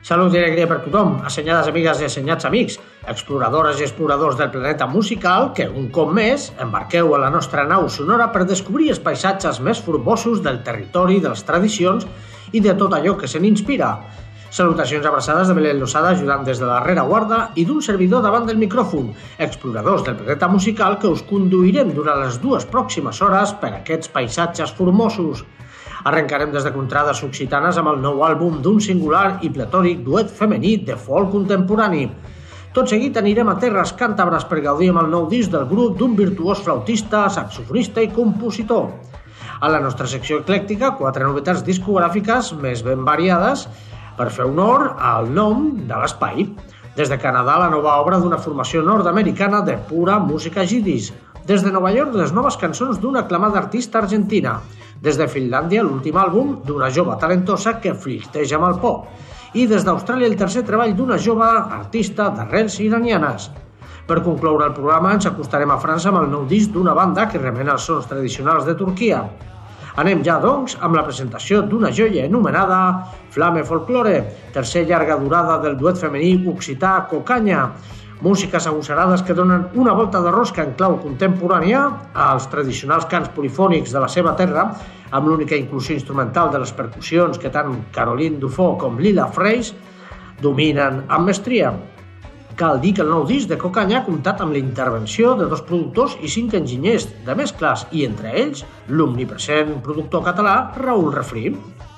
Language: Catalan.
Salut i alegria per tothom, assenyades amigues i assenyats amics, exploradores i exploradors del planeta musical que, un cop més, embarqueu a la nostra nau sonora per descobrir els paisatges més furbosos del territori, de les tradicions i de tot allò que se n'inspira. Salutacions abraçades de Belén Losada ajudant des de la rereguarda i d'un servidor davant del micròfon, exploradors del planeta musical que us conduirem durant les 2 pròximes hores per aquests paisatges formosos. Arrencarem des de contrades occitanes amb el nou àlbum d'un singular i pletòric duet femení de folk contemporani. Tot seguit anirem a terres càntabres per gaudir amb el nou disc del grup d'un virtuós flautista, saxofonista i compositor. A la nostra secció eclèctica, 4 novetats discogràfiques més ben variades per fer honor al nom de l'espai. Des de Canadà, la nova obra d'una formació nord-americana de pura música jiddisch. Des de Nova York, les noves cançons d'una aclamada artista argentina. Des de Finlàndia, l'últim àlbum d'una jove talentosa que flirteja amb el pop. I des d'Austràlia, el tercer treball d'una jove artista d'arrels iranianes. Per concloure el programa, ens acostarem a França amb el nou disc d'una banda que remena els sons tradicionals de Turquia. Anem ja, doncs, amb la presentació d'una joia anomenada Flame Folklore, tercer llarga durada del duet femení occità Cocanya. Músiques agosarades que donen una volta de rosca en clau contemporània als tradicionals cants polifònics de la seva terra, amb l'única inclusió instrumental de les percussions que tant Caroline Dufaux com Lila Freys dominen amb mestria. Cal dir que el nou disc de Cocanya ha comptat amb la intervenció de 2 productors i 5 enginyers de mescles i, entre ells, l'omnipresent productor català Raül Refri.